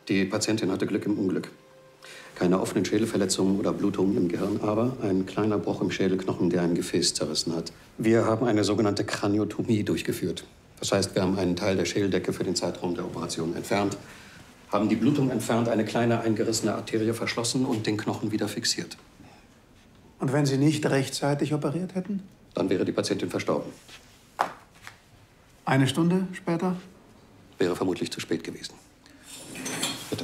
Die Patientin hatte Glück im Unglück. Keine offenen Schädelverletzungen oder Blutungen im Gehirn, aber ein kleiner Bruch im Schädelknochen, der ein Gefäß zerrissen hat. Wir haben eine sogenannte Kraniotomie durchgeführt. Das heißt, wir haben einen Teil der Schädeldecke für den Zeitraum der Operation entfernt, haben die Blutung entfernt, eine kleine eingerissene Arterie verschlossen und den Knochen wieder fixiert. Und wenn Sie nicht rechtzeitig operiert hätten? Dann wäre die Patientin verstorben. Eine Stunde später? Wäre vermutlich zu spät gewesen. Bitte.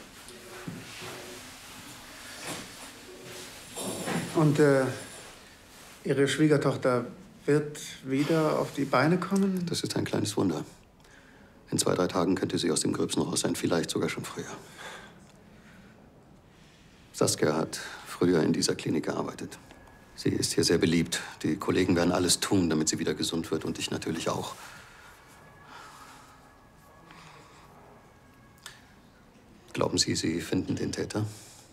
Und Ihre Schwiegertochter wird wieder auf die Beine kommen? Das ist ein kleines Wunder. In 2, 3 Tagen könnte sie aus dem Gröbsten raus sein, vielleicht sogar schon früher. Saskia hat früher in dieser Klinik gearbeitet. Sie ist hier sehr beliebt. Die Kollegen werden alles tun, damit sie wieder gesund wird und ich natürlich auch. Glauben Sie, Sie finden den Täter?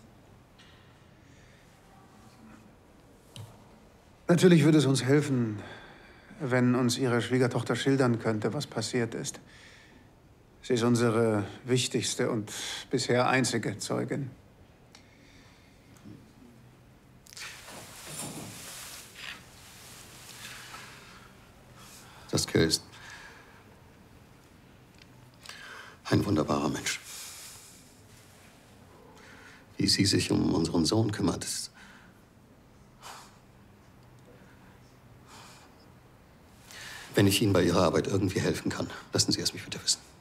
Natürlich würde es uns helfen, wenn uns Ihre Schwiegertochter schildern könnte, was passiert ist. Sie ist unsere wichtigste und bisher einzige Zeugin. Saskia ist ein wunderbarer Mensch. Wie sie sich um unseren Sohn kümmert, ist... Wenn ich Ihnen bei Ihrer Arbeit irgendwie helfen kann, lassen Sie es mich bitte wissen.